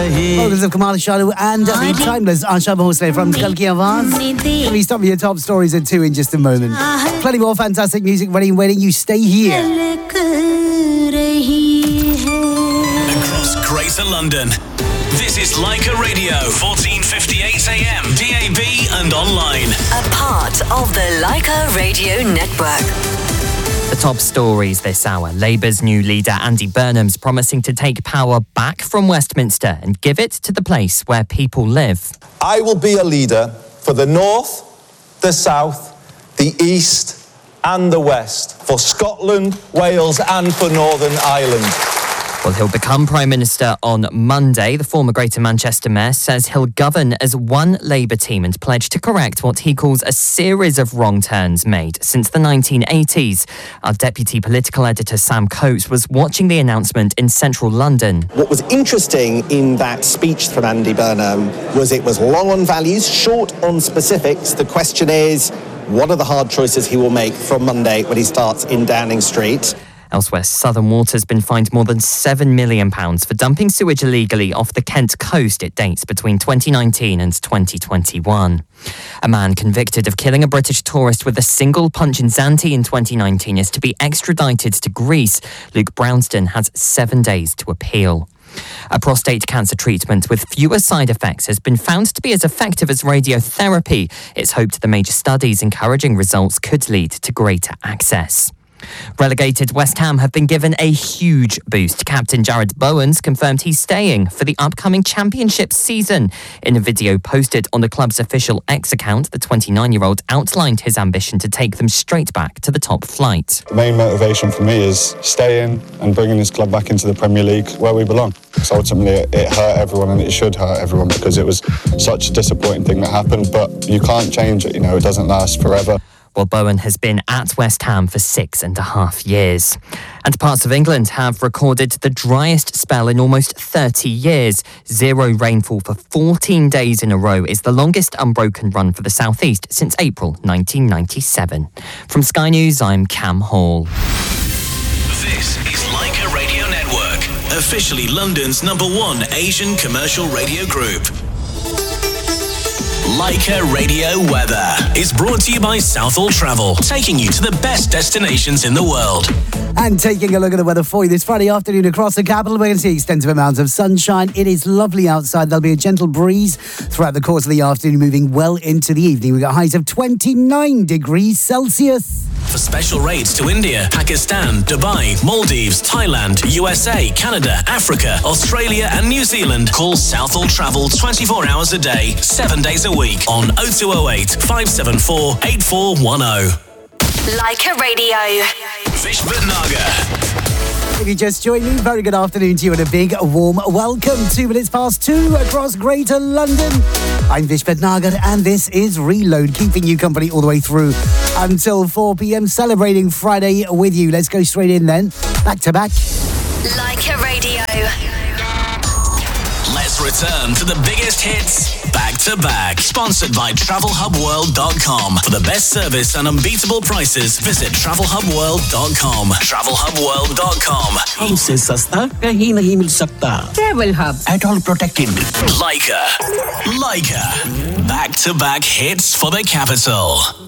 Vocals of Kamal Shalu and the timeless Asha Bhosle from Kal Ki Awaaz. Let me stop with your top stories at 2 in just a moment. Plenty more fantastic music ready and waiting. You stay here. Across Greater London, this is Leica Radio, 1458 AM, DAB and online. A part of the Leica Radio Network. The top stories this hour. Labour's new leader Andy Burnham's promising to take power back from Westminster and give it to the place where people live. I will be a leader for the North, the South, the East and the West, for Scotland, Wales and for Northern Ireland. Well, he'll become Prime Minister on Monday. The former Greater Manchester Mayor says he'll govern as one Labour team and pledge to correct what he calls a series of wrong turns made since the 1980s. Our Deputy Political Editor Sam Coates was watching the announcement in central London. What was interesting in that speech from Andy Burnham was it was long on values, short on specifics. The question is, what are the hard choices he will make from Monday when he starts in Downing Street? Elsewhere, Southern Water's been fined more than £7 million for dumping sewage illegally off the Kent coast. It dates between 2019 and 2021. A man convicted of killing a British tourist with a single punch in Zante in 2019 is to be extradited to Greece. Luke Brownston has 7 days to appeal. A prostate cancer treatment with fewer side effects has been found to be as effective as radiotherapy. It's hoped the major studies encouraging results could lead to greater access. Relegated West Ham have been given a huge boost. Captain Jared Bowens confirmed he's staying for the upcoming Championship season. In a video posted on the club's official X account, the 29-year-old outlined his ambition to take them straight back to the top flight. The main motivation for me is staying and bringing this club back into the Premier League where we belong. So ultimately it hurt everyone and it should hurt everyone because it was such a disappointing thing that happened, but you can't change it, it doesn't last forever. Well, Bowen has been at West Ham for 6.5 years. And parts of England have recorded the driest spell in almost 30 years. Zero rainfall for 14 days in a row is the longest unbroken run for the South East since April 1997. From Sky News, I'm Cam Hall. This is Leica Radio Network, officially London's #1 Asian commercial radio group. Leica Radio Weather is brought to you by Southall Travel, taking you to the best destinations in the world. And taking a look at the weather for you this Friday afternoon across the capital, we're going to see extensive amounts of sunshine. It is lovely outside. There'll be a gentle breeze throughout the course of the afternoon, moving well into the evening. We've got highs of 29 degrees Celsius. For special rates to India, Pakistan, Dubai, Maldives, Thailand, USA, Canada, Africa, Australia and New Zealand, call Southall Travel 24 hours a day, 7 days a week on 0208 574 8410. Leica Radio. Vish Bhatnagar. If you just joined me, very good afternoon to you and a big warm welcome. 2 minutes past 2 across Greater London. I'm Vish Bhatnagar and this is Reload, keeping you company all the way through until 4 p.m, celebrating Friday with you. Let's go straight in then, back to back. Leica Radio. Let's return to the biggest hits back to back. Sponsored by TravelHubWorld.com. For the best service and unbeatable prices, visit TravelHubWorld.com. TravelHubWorld.com. हमसे सस्ता कहीं नहीं मिल सकता. Travel Hub. At all protected. Leica. Back to back hits for the capital.